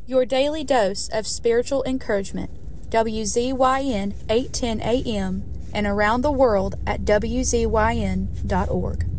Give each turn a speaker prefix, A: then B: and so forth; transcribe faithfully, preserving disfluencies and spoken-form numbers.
A: Your daily dose of spiritual encouragement. W Z Y N eight ten A M and around the world at W Z Y N dot org.